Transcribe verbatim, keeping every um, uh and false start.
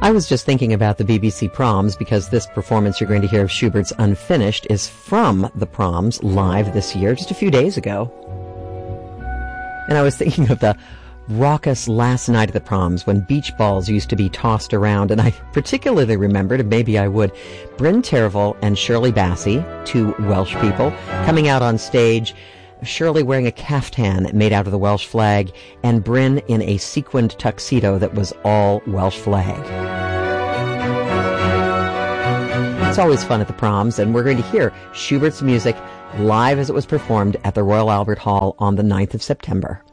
I was just thinking about the B B C Proms because this performance you're going to hear of Schubert's Unfinished is from the Proms live this year, just a few days ago. And I was thinking of the raucous last night at the Proms when beach balls used to be tossed around, and I particularly remembered, and maybe I would, Bryn Terfel and Shirley Bassey, two Welsh people, coming out on stage, Shirley wearing a caftan made out of the Welsh flag, and Bryn in a sequined tuxedo that was all Welsh flag. It's always fun at the Proms, and we're going to hear Schubert's music live as it was performed at the Royal Albert Hall on the ninth of September.